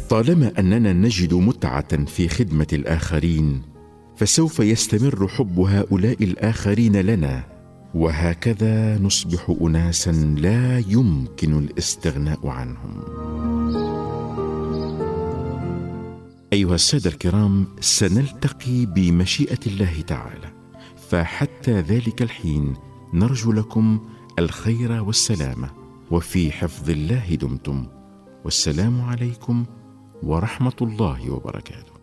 طالما أننا نجد متعة في خدمة الآخرين، فسوف يستمر حب هؤلاء الآخرين لنا، وهكذا نصبح أناسا لا يمكن الاستغناء عنهم. أيها السادة الكرام، سنلتقي بمشيئة الله تعالى، فحتى ذلك الحين نرجو لكم الخير والسلامة، وفي حفظ الله دمتم، والسلام عليكم ورحمة الله وبركاته.